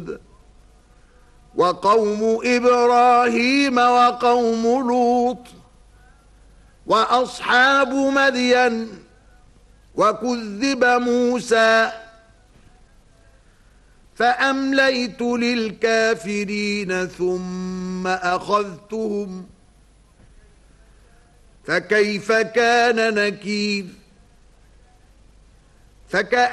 ثمود وقوم إبراهيم وقوم لوط وأصحاب مدين وكذب موسى فأمليت للكافرين ثم أخذتهم فكيف كان نكير